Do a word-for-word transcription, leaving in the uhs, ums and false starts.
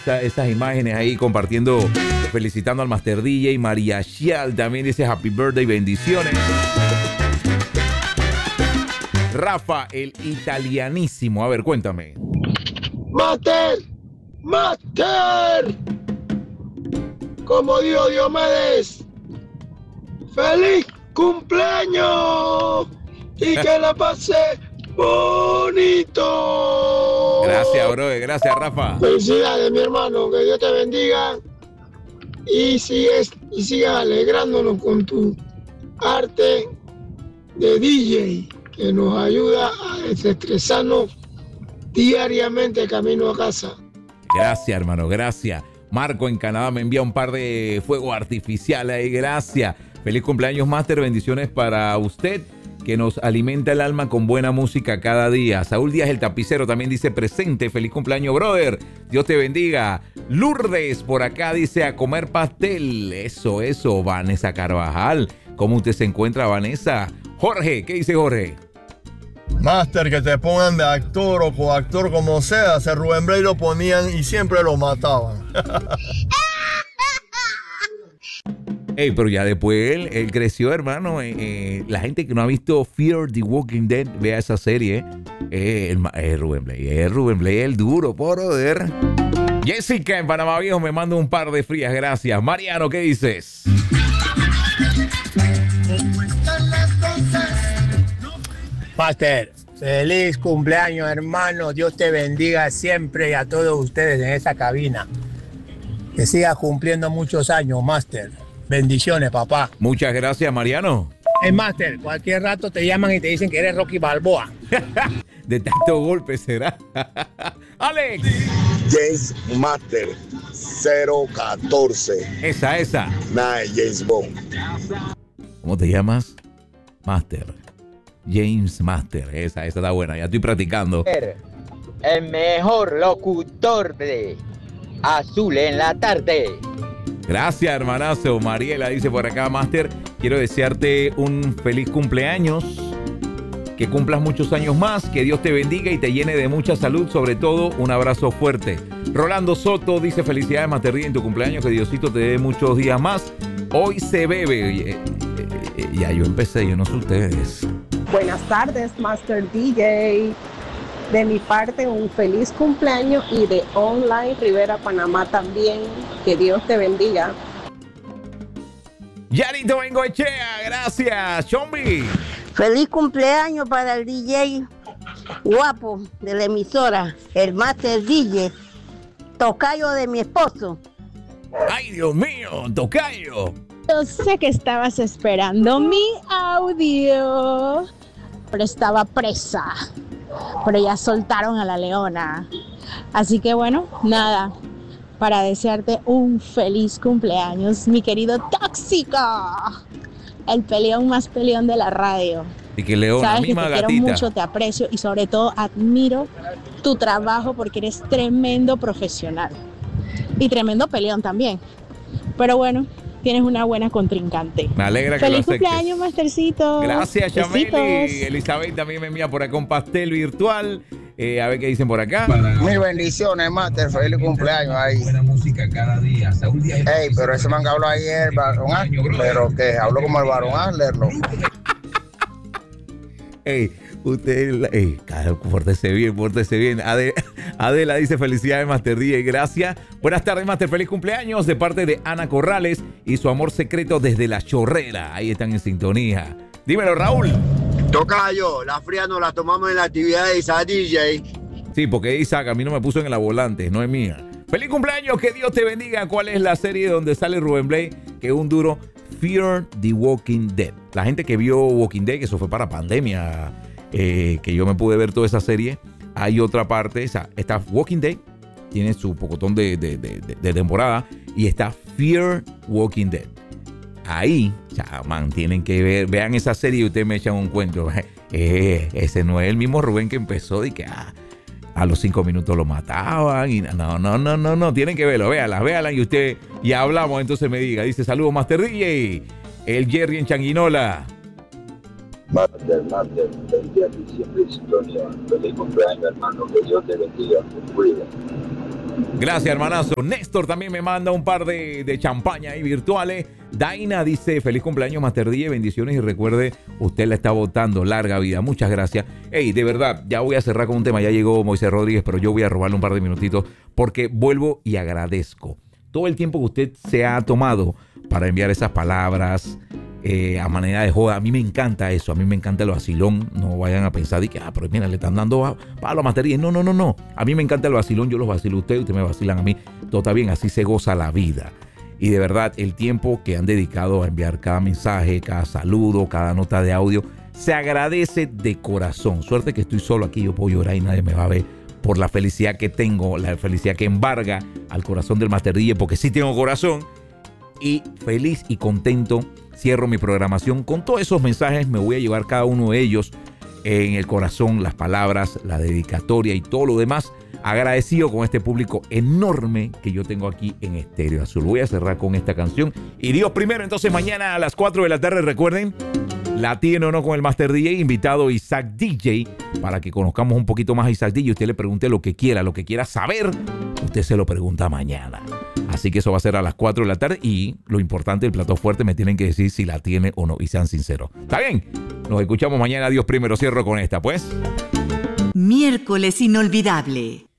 esa, esas imágenes ahí compartiendo, felicitando al Master D J. María Chial también dice happy birthday, bendiciones. Rafa, el italianísimo. A ver, cuéntame. Master, Master. Como dijo Diomedes, feliz cumpleaños y que la pase bonito. Gracias, bro. Gracias, Rafa. Felicidades, mi hermano. Que Dios te bendiga. Y sigues y sigas alegrándonos con tu arte de D J, que nos ayuda a desestresarnos diariamente camino a casa. Gracias, hermano. Gracias. Marco en Canadá me envía un par de fuegos artificiales ahí. Gracias. Feliz cumpleaños, Master. Bendiciones para usted, que nos alimenta el alma con buena música cada día. Saúl Díaz, el tapicero, también dice presente. Feliz cumpleaños, brother. Dios te bendiga. Lourdes, por acá, dice a comer pastel. Eso, eso. Vanessa Carvajal. ¿Cómo usted se encuentra, Vanessa? Jorge, ¿qué dice Jorge? Master, que te pongan de actor o coactor como sea. A Rubén Blades lo ponían y siempre lo mataban. Ey, pero ya después él, él creció, hermano. Eh, eh, la gente que no ha visto Fear the Walking Dead, vea esa serie. Eh, el, eh, Rubén Blades, eh, Rubén Blades, el duro, por joder. Jessica en Panamá Viejo me manda un par de frías, gracias. Mariano, ¿qué dices? Master, feliz cumpleaños, hermano. Dios te bendiga siempre y a todos ustedes en esa cabina. Que sigas cumpliendo muchos años, Master. Bendiciones, papá. Muchas gracias, Mariano. El Master, cualquier rato te llaman y te dicen que eres Rocky Balboa. De tanto golpe será. Alex. James Master cero catorce. Esa, esa. Nah, James Bond. ¿Cómo te llamas? Master. James Master. Esa, esa está buena. Ya estoy practicando. El mejor locutor de Azul en la tarde. Gracias, hermanazo. Mariela dice por acá, Master, quiero desearte un feliz cumpleaños, que cumplas muchos años más, que Dios te bendiga y te llene de mucha salud, sobre todo un abrazo fuerte. Rolando Soto dice felicidades, Master D, en tu cumpleaños, que Diosito te dé muchos días más. Hoy se bebe. Eh, eh, eh, ya yo empecé, yo no sé ustedes. Buenas tardes, Master D J. De mi parte, un feliz cumpleaños y de Online Rivera Panamá también. Que Dios te bendiga. Yarito Bengoechea, gracias. Chombi. Feliz cumpleaños para el D J guapo de la emisora, el Master D J, tocayo de mi esposo. ¡Ay, Dios mío, tocayo! Yo sé que estabas esperando mi audio, pero estaba presa. Pero ya soltaron a la leona. Así que bueno, nada, para desearte un feliz cumpleaños, mi querido Tóxico, el peleón más peleón de la radio. Y que leona, sabes que te gatita. quiero mucho, te aprecio y sobre todo admiro tu trabajo porque eres tremendo profesional y tremendo peleón también. Pero bueno, tienes una buena contrincante. Me alegra que feliz lo aceptes. cumpleaños, Mastercito. Gracias, Chameli. Besitos. Elizabeth también me envía por acá un pastel virtual. Eh, a ver qué dicen por acá. Mil bendiciones, Master. Feliz cumpleaños ahí. Buena música cada día. Ey, pero ese man que habló ahí es el Barón Adler, pero que habló como el Barón Adler, ¿no? Ey, usted, ey, cara, pórtese bien, pórtese bien. Ade, Adela dice felicidades, Master D J, gracias. Buenas tardes, Master, feliz cumpleaños de parte de Ana Corrales y su amor secreto desde La Chorrera. Ahí están en sintonía. Dímelo, Raúl. Tocayo, la fría nos la tomamos en la actividad de Isaac D J. Sí, porque Isaac a mí no me puso en la volante, no es mía. Feliz cumpleaños, que Dios te bendiga. ¿Cuál es la serie donde sale Rubén Blades? Que es un duro. Fear the Walking Dead. La gente que vio Walking Dead, que eso fue para pandemia, eh, que yo me pude ver toda esa serie. Hay otra parte, esa, está Walking Dead, tiene su pocotón de, de, de, de, de temporada, y está Fear Walking Dead. Ahí, ya, man, tienen que ver, vean esa serie y ustedes me echan un cuento. Eh, ese no es el mismo Rubén que empezó y que ah, a los cinco minutos lo mataban. Y no, no, no, no, no, tienen que verlo, véanla, véanla y usted, y hablamos, entonces me diga. Dice, saludos, Master D J, el Jerry en Changuinola. Master, Master, el día de diciembre de sintonía. Feliz cumpleaños, hermano, que Dios te bendiga, te cuida. Gracias, hermanazo. Néstor también me manda un par de, de champaña ahí virtuales. Daina dice, feliz cumpleaños, Master D J, bendiciones y recuerde, usted la está votando, larga vida. Muchas gracias. Hey, de verdad, ya voy a cerrar con un tema. Ya llegó Moisés Rodríguez, pero yo voy a robarle un par de minutitos porque vuelvo y agradezco todo el tiempo que usted se ha tomado para enviar esas palabras eh, a manera de joda. A mí me encanta eso, a mí me encanta el vacilón. No vayan a pensar de que, ah, pero mira, le están dando palo a Master D J. No, no, no, no. A mí me encanta el vacilón, yo los vacilo a ustedes, ustedes me vacilan a mí. Todo está bien, así se goza la vida. Y de verdad, el tiempo que han dedicado a enviar cada mensaje, cada saludo, cada nota de audio, se agradece de corazón. Suerte que estoy solo aquí, yo puedo llorar y nadie me va a ver por la felicidad que tengo, la felicidad que embarga al corazón del Master D J, porque sí tengo corazón. Y feliz y contento cierro mi programación con todos esos mensajes. Me voy a llevar cada uno de ellos en el corazón, las palabras, la dedicatoria y todo lo demás. Agradecido con este público enorme que yo tengo aquí en Estéreo Azul. Voy a cerrar con esta canción. Y Dios primero, entonces mañana a las cuatro de la tarde, recuerden, La Tiene o No con el Master D J, invitado Isaac D J, para que conozcamos un poquito más a Isaac D J. Usted le pregunte lo que quiera, lo que quiera saber, usted se lo pregunta mañana. Así que eso va a ser a las cuatro de la tarde y lo importante, el plato fuerte, me tienen que decir si la tiene o no y sean sinceros. ¿Está bien? Nos escuchamos mañana. Dios primero. Cierro con esta, pues. Miércoles inolvidable.